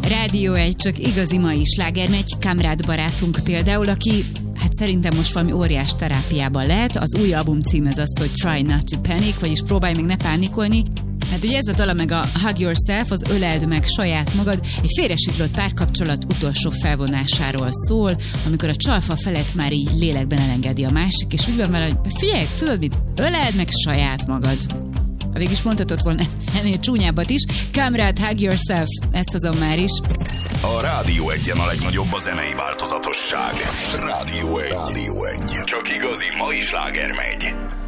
Rádió egy csak igazi mai sláger megy. Kamrád barátunk például, aki szerintem most valami óriás terápiában lehet. Az új album cím ez az, hogy Try Not to Panic, vagyis próbálj meg ne pánikolni. Hát ugye ez a dala meg a Hug Yourself, az öleld meg saját magad, egy félresiklott párkapcsolat utolsó felvonásáról szól, amikor a csalfa felett már így lélekben elengedi a másik, és úgy van vele, hogy figyelj, tudod mit, öleld meg saját magad. Ha végig is mondhatod volna ennél csúnyábbat is, Kamrád, Hug Yourself, ezt hozom már is. A Rádió Egyen a legnagyobb a zenei változatosság. Rádió Egy. Csak igazi mai sláger megy.